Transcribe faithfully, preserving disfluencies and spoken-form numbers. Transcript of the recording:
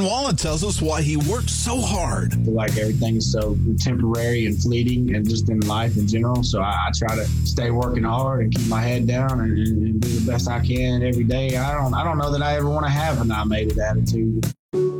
Wallen tells us why he works so hard. I feel like everything is so temporary and fleeting and just in life in general. So I, I try to stay working hard and keep my head down and, and do the best I can every day. I don't I don't know that I ever want to have an I made it attitude.